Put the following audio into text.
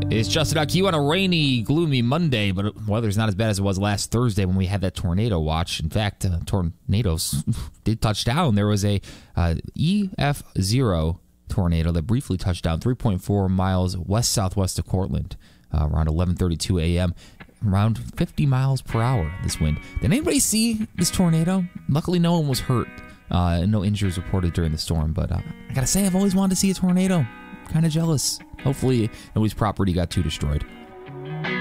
It's Justin Aki on a rainy, gloomy Monday, but weather's not as bad as it was last Thursday when we had that tornado watch. In fact, tornadoes did touch down. There was a EF0 tornado that briefly touched down 3.4 miles west-southwest of Cortland around 11:32 a.m., around 50 miles per hour, this wind. Did anybody see this tornado? Luckily, no one was hurt. No injuries reported during the storm, but I gotta say, I've always wanted to see a tornado. Kind of jealous. Hopefully, nobody's property got too destroyed.